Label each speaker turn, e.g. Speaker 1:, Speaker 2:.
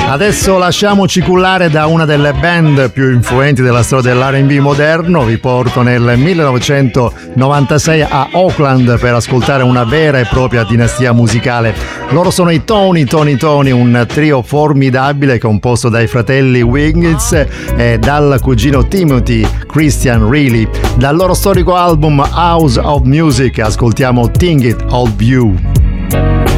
Speaker 1: Adesso lasciamoci cullare da una delle band più influenti della storia dell'R&B moderno. Vi porto nel 1996 a Oakland per ascoltare una vera e propria dinastia musicale. Loro sono i Tony, un trio formidabile composto dai fratelli Wiggins e dal cugino Timothy Christian Reilly. Dal loro storico album House of Music ascoltiamo Think It of You.